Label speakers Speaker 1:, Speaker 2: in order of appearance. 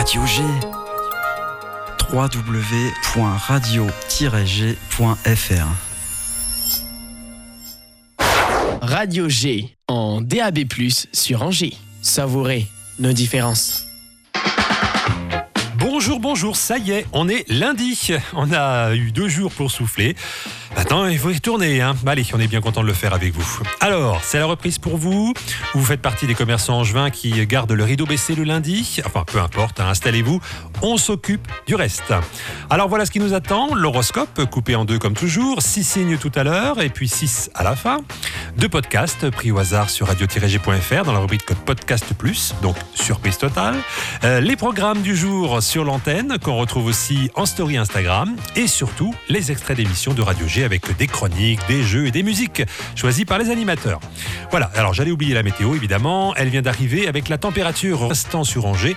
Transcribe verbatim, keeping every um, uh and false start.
Speaker 1: Radio G. w w w point radio tiret g point f r.
Speaker 2: Radio G en D A B plus, sur Angers. Savourez nos différences.
Speaker 3: Bonjour, bonjour, ça y est, on est lundi. On a eu deux jours pour souffler. Maintenant, il faut y retourner. Hein. Allez, on est bien content de le faire avec vous. Alors, c'est la reprise pour vous. Vous faites partie des commerçants angevins qui gardent le rideau baissé le lundi. Enfin, peu importe, hein, installez-vous. On s'occupe du reste. Alors, voilà ce qui nous attend. L'horoscope, coupé en deux comme toujours. Six signes tout à l'heure et puis six à la fin. Deux podcasts pris au hasard sur radio tiret g point f r dans la rubrique Podcast Plus. Donc, surprise totale. Euh, les programmes du jour sur l'antenne qu'on retrouve aussi en story Instagram. Et surtout, les extraits d'émissions de Radio G avec des chroniques, des jeux et des musiques choisis par les animateurs. Voilà, alors j'allais oublier la météo évidemment, elle vient d'arriver avec la température restant sur Angers